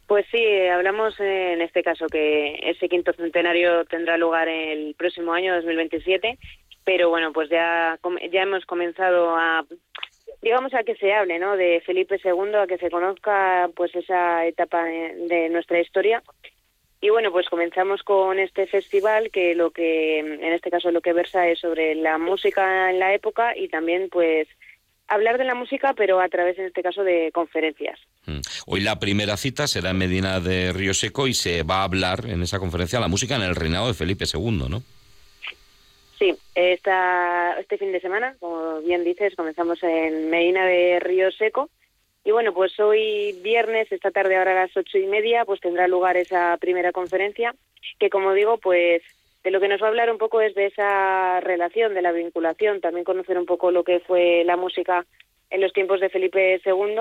Pues sí, hablamos en este caso que ese quinto centenario tendrá lugar el próximo año, 2027, pero bueno, pues ya hemos comenzado digamos, a que se hable, ¿no?, de Felipe II, a que se conozca pues esa etapa de nuestra historia. Y bueno, pues comenzamos con este festival que en este caso lo que versa es sobre la música en la época y también pues hablar de la música, pero a través, en este caso, de conferencias. Hoy la primera cita será en Medina de Río Seco y se va a hablar en esa conferencia la música en el reinado de Felipe II, ¿no? Sí, este fin de semana, como bien dices, comenzamos en Medina de Río Seco. Y bueno, pues hoy viernes, esta tarde ahora a las 8:30, pues tendrá lugar esa primera conferencia, que como digo, pues de lo que nos va a hablar un poco es de esa relación, de la vinculación, también conocer un poco lo que fue la música en los tiempos de Felipe II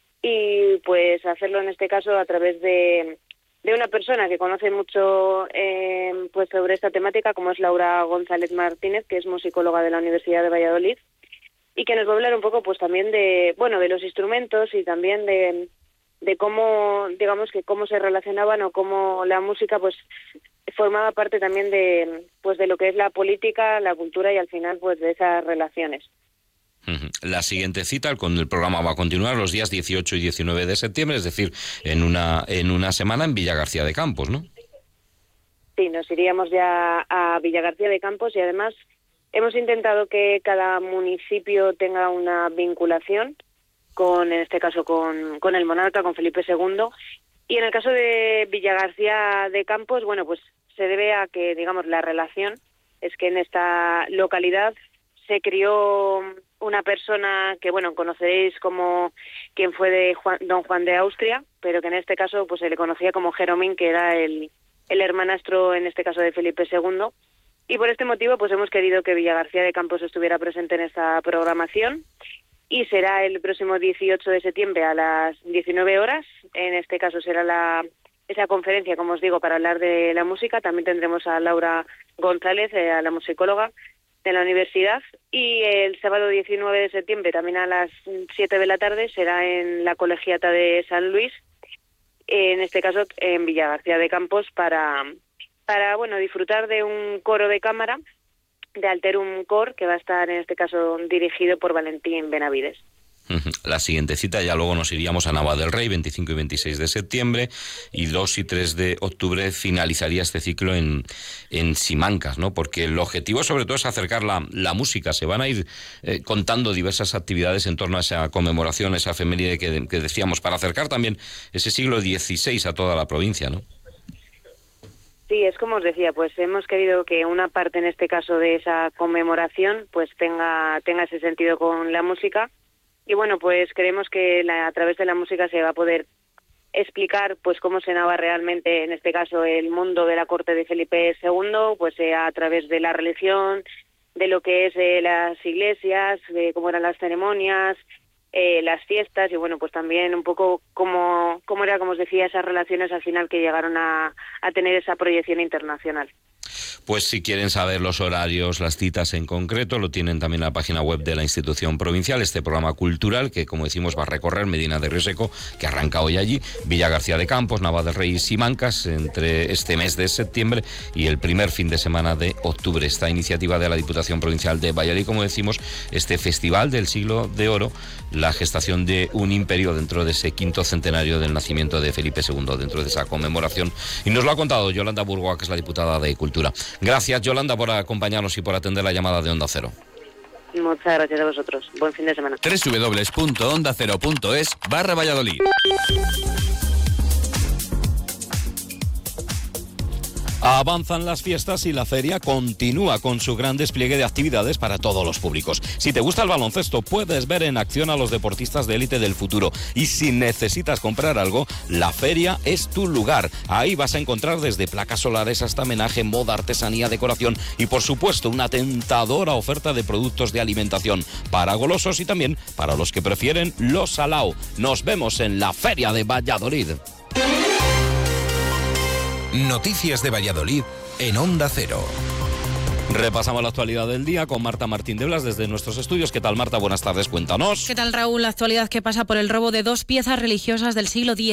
y pues hacerlo en este caso a través de una persona que conoce mucho pues sobre esta temática, como es Laura González Martínez, que es musicóloga de la Universidad de Valladolid, y que nos va a hablar un poco pues también de los instrumentos y también de cómo, digamos, que cómo se relacionaban o cómo la música pues formaba parte también de lo que es la política, la cultura y al final pues de esas relaciones. La siguiente cita con el programa va a continuar los días 18 y 19 de septiembre, es decir, en una semana en Villagarcía de Campos, ¿no? Sí, nos iríamos ya a Villagarcía de Campos y además hemos intentado que cada municipio tenga una vinculación en este caso con el monarca, con Felipe II. Y en el caso de Villagarcía de Campos, bueno, pues se debe a que, digamos, la relación es que en esta localidad se crió una persona que, bueno, conoceréis como quien fue don Juan de Austria, pero que en este caso pues se le conocía como Jeromín, que era el hermanastro, en este caso, de Felipe II. Y por este motivo pues hemos querido que Villagarcía de Campos estuviera presente en esta programación. Y será el próximo 18 de septiembre a las 19 horas. En este caso será esa conferencia, como os digo, para hablar de la música. También tendremos a Laura González, a la musicóloga de la universidad. Y el sábado 19 de septiembre, también a las 7 de la tarde, será en la Colegiata de San Luis, en este caso en Villagarcía de Campos, para disfrutar de un coro de cámara de Alterum Cor, que va a estar en este caso dirigido por Valentín Benavides. La siguiente cita, ya luego nos iríamos a Nava del Rey, 25 y 26 de septiembre, y 2 y 3 de octubre finalizaría este ciclo en Simancas, ¿no? Porque el objetivo sobre todo es acercar la música. Se van a ir contando diversas actividades en torno a esa conmemoración, esa efeméride que decíamos, para acercar también ese siglo XVI a toda la provincia, ¿no? Sí, es como os decía, pues hemos querido que una parte, en este caso, de esa conmemoración pues tenga ese sentido con la música. Y bueno, pues creemos que a través de la música se va a poder explicar pues cómo se sonaba realmente, en este caso, el mundo de la corte de Felipe II, pues a través de la religión, de lo que es las iglesias, de cómo eran las ceremonias, las fiestas y bueno, pues también un poco cómo era, como os decía, esas relaciones al final que llegaron a tener esa proyección internacional. Pues si quieren saber los horarios, las citas en concreto, lo tienen también en la página web de la institución provincial, este programa cultural que, como decimos, va a recorrer Medina de Río Seco, que arranca hoy allí, Villagarcía de Campos, Nava del Rey y Simancas, entre este mes de septiembre y el primer fin de semana de octubre. Esta iniciativa de la Diputación Provincial de Valladolid, como decimos, este Festival del Siglo de Oro, la gestación de un imperio dentro de ese quinto centenario del nacimiento de Felipe II, dentro de esa conmemoración. Y nos lo ha contado Yolanda Burgoa, que es la diputada de Cultura. Gracias, Yolanda, por acompañarnos y por atender la llamada de Onda Cero. Muchas gracias a vosotros. Buen fin de semana. www.ondacero.es/Valladolid. Avanzan las fiestas y la feria continúa con su gran despliegue de actividades para todos los públicos. Si te gusta el baloncesto, puedes ver en acción a los deportistas de élite del futuro. Y si necesitas comprar algo, la feria es tu lugar. Ahí vas a encontrar desde placas solares hasta homenaje, moda, artesanía, decoración y, por supuesto, una tentadora oferta de productos de alimentación para golosos y también para los que prefieren lo salao. Nos vemos en la Feria de Valladolid. Noticias de Valladolid en Onda Cero. Repasamos la actualidad del día con Marta Martín de Blas desde nuestros estudios. ¿Qué tal, Marta? Buenas tardes, cuéntanos. ¿Qué tal, Raúl? La actualidad que pasa por el robo de 2 piezas religiosas del siglo X.